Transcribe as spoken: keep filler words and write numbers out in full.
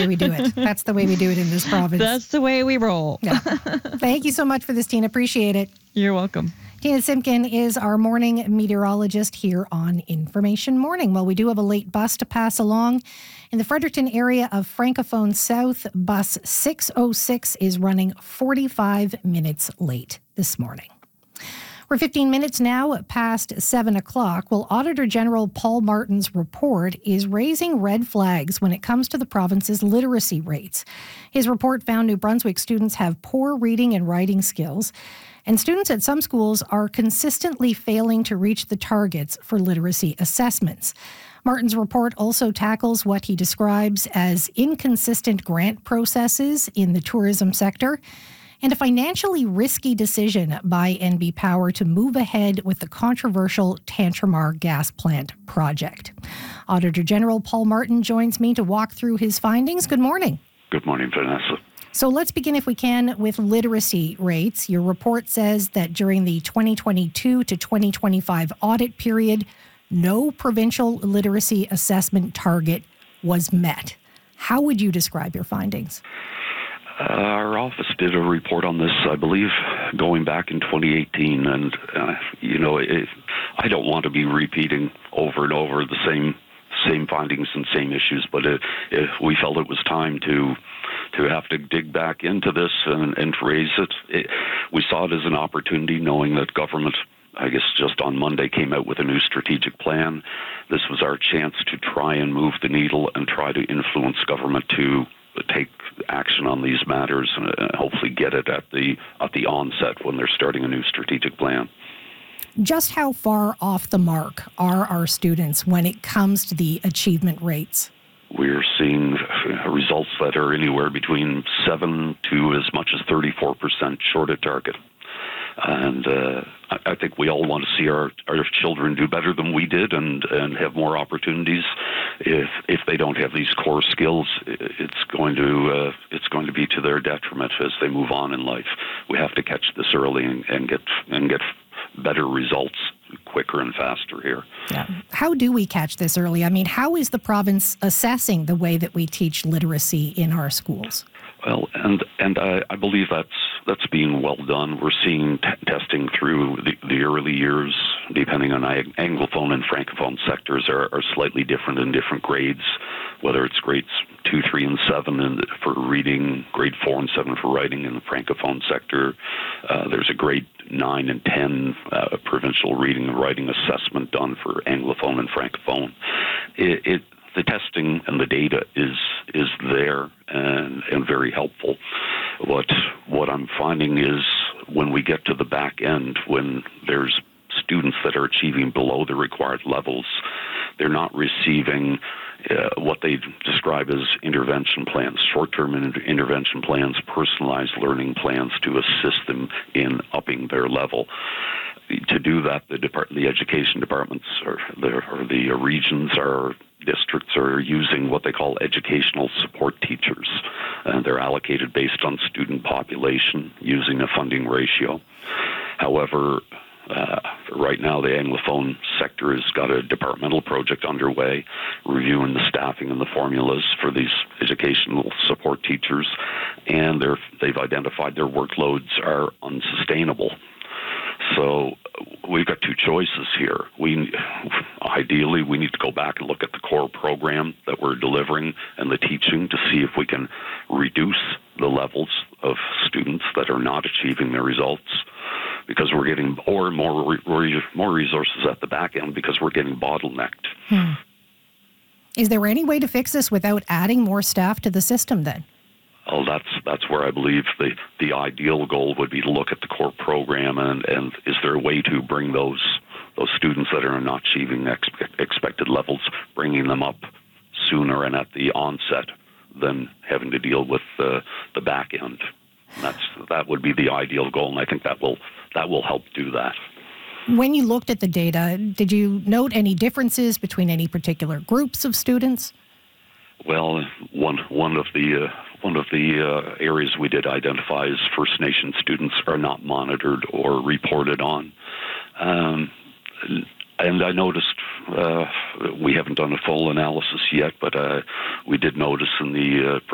way we do it. That's the way we do it in this province. That's the way we roll. Yeah. Thank you so much for this, Tina. Appreciate it. You're welcome. Tina Simpkin is our morning meteorologist here on Information Morning. Well, we do have a late bus to pass along. In the Fredericton area of Francophone South, bus six oh six is running forty-five minutes late this morning. We're fifteen minutes now past seven o'clock. Well, Auditor General Paul Martin's report is raising red flags when it comes to the province's literacy rates. His report found New Brunswick students have poor reading and writing skills, and students at some schools are consistently failing to reach the targets for literacy assessments. Martin's report also tackles what he describes as inconsistent grant processes in the tourism sector and a financially risky decision by N B Power to move ahead with the controversial Tantramar gas plant project. Auditor General Paul Martin joins me to walk through his findings. Good morning. Good morning, Vanessa. So let's begin, if we can, with literacy rates. Your report says that during the twenty twenty-two to twenty twenty-five audit period, no provincial literacy assessment target was met. How would you describe your findings? Uh, our office did a report on this, I believe, going back in twenty eighteen, and, uh, you know, it, I don't want to be repeating over and over the same same findings and same issues, but it, it, we felt it was time to to have to dig back into this and, and raise it. it. We saw it as an opportunity, knowing that government, I guess just on Monday, came out with a new strategic plan. This was our chance to try and move the needle and try to influence government to take action on these matters and hopefully get it at the at the onset when they're starting a new strategic plan. Just how far off the mark are our students when it comes to the achievement rates? We're seeing results that are anywhere between seven to as much as thirty-four percent short of target. And uh, I think we all want to see our, our children do better than we did and, and have more opportunities. If if they don't have these core skills, it's going to uh, it's going to be to their detriment as they move on in life. We have to catch this early and, and get and get better results quicker and faster here. Yeah. How do we catch this early? I mean, how is the province assessing the way that we teach literacy in our schools? Well, and and I, I believe that's that's being well done. We're seeing t- testing through the, the early years, depending on Ag- Anglophone and Francophone sectors, are, are slightly different in different grades, whether it's grades two, three, and seven and for reading, grade four and seven for writing in the Francophone sector. Uh, there's a grade nine and ten uh, provincial reading and writing assessment done for Anglophone and Francophone. It, it The testing and the data is is there and, and very helpful. What what I'm finding is when we get to the back end, when there's students that are achieving below the required levels, they're not receiving uh, what they describe as intervention plans, short-term inter- intervention plans, personalized learning plans to assist them in upping their level. To do that, the depart- the education departments or the, or the regions or districts are using what they call educational support teachers, and they're allocated based on student population using a funding ratio. However, uh, right now the Anglophone sector has got a departmental project underway reviewing the staffing and the formulas for these educational support teachers, and they're, they've identified their workloads are unsustainable. So we've got two choices here. We ideally we need to go back and look at the core program that we're delivering and the teaching to see if we can reduce the levels of students that are not achieving their results, because we're getting or more more resources at the back end because we're getting bottlenecked. Hmm. Is there any way to fix this without adding more staff to the system then? Oh, that's that's where I believe the, the ideal goal would be to look at the core program and, and is there a way to bring those those students that are not achieving ex- expected levels, bringing them up sooner and at the onset than having to deal with the the back end. And that's that would be the ideal goal, and I think that will that will help do that. When you looked at the data, did you note any differences between any particular groups of students? Well, one one of the uh, one of the uh, areas we did identify is First Nation students are not monitored or reported on, um, and I noticed uh, we haven't done a full analysis yet, but uh, we did notice in the uh,